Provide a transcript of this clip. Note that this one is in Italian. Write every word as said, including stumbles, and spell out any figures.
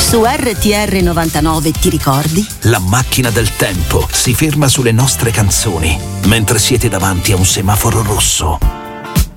Su R T R novantanove ti ricordi? La macchina del tempo si ferma sulle nostre canzoni mentre siete davanti a un semaforo rosso.